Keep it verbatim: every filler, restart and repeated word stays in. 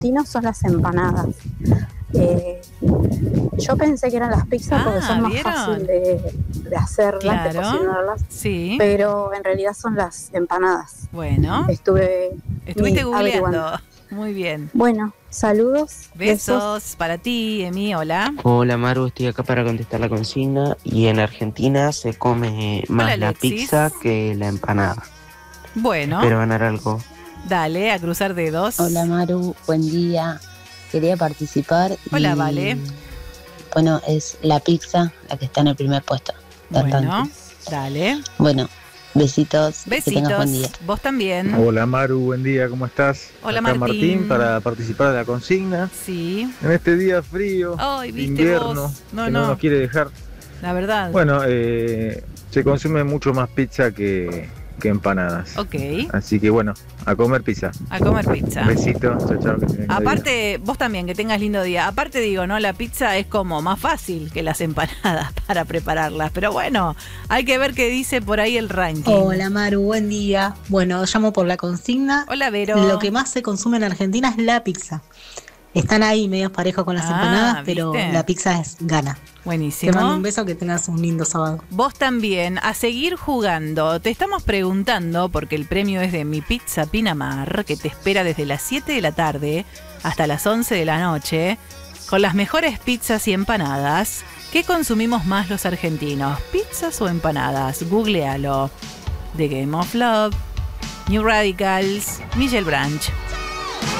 argentinos son las empanadas. Eh, yo pensé que eran las pizzas Ah, porque son más ¿vieron? fáciles de, de hacerlas, de Claro. cocinarlas, Sí. pero en realidad son las empanadas. Bueno, Estuve estuviste eh, googleando. averiguando. Muy bien. Bueno, saludos. Besos para ti, Emi. Hola. Hola Maru, estoy acá para contestar la consigna y en Argentina se come más Hola, la Alexis. pizza que la empanada. Bueno, Espero ganar algo. dale, a cruzar dedos. Hola Maru, buen día. Quería participar. Hola, y, Vale. Bueno, es la pizza la que está en el primer puesto. de Bueno, Atlantis. dale. Bueno, besitos. Que tengas buen día. Besitos. Vos también. Hola Maru, buen día, ¿cómo estás? Hola, Acá Martín. para participar de la consigna. Sí. En este día frío, Ay, viste invierno, vos. No, que no. no nos quiere dejar. La verdad. Bueno, eh, se consume mucho más pizza que, que empanadas. Ok. Así que bueno, a comer pizza. A comer pizza. Besitos, chao, chao. Que tengan lindo Aparte, vos también, que tengas lindo día. Aparte digo, ¿no? La pizza es como más fácil que las empanadas para prepararlas. Pero bueno, hay que ver qué dice por ahí el ranking. Hola Maru, buen día. Bueno, llamo por la consigna. Hola, Vero. Lo que más se consume en Argentina es la pizza. Están ahí medios parejos con las Ah, empanadas, pero ¿viste? la pizza es gana. Buenísimo. Te mando un beso, que tengas un lindo sábado. Vos también, a seguir jugando. Te estamos preguntando, porque el premio es de Mi Pizza Pinamar, que te espera desde las siete de la tarde hasta las once de la noche, con las mejores pizzas y empanadas. ¿Qué consumimos más los argentinos? ¿Pizzas o empanadas? Googlealo. The Game of Love, New Radicals, Michelle Branch.